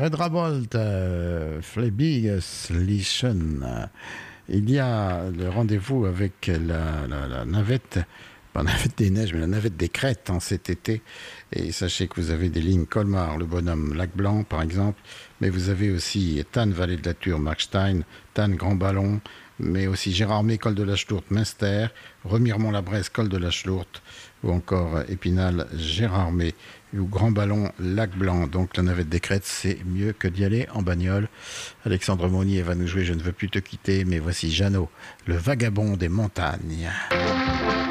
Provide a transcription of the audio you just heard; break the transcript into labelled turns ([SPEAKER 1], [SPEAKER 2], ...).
[SPEAKER 1] Fred Rabold, Flebigeslichen. Il y a le rendez-vous avec la navette, pas la navette des neiges, mais la navette des crêtes cet été. Et sachez que vous avez des lignes Colmar, le bonhomme, Lac Blanc par exemple, mais vous avez aussi Tannes, Vallée de la Thur, Markstein, Tannes, Grand Ballon, mais aussi Gérardmer, Col de la Chlourte, Münster, Remiremont-la-Bresse, Col de la Chlourte, ou encore Épinal, Gérardmer, ou Grand Ballon, Lac Blanc. Donc la navette des crêtes, c'est mieux que d'y aller en bagnole. Alexandre Monnier va nous jouer Je ne veux plus te quitter, mais voici Jeannot, le vagabond des montagnes.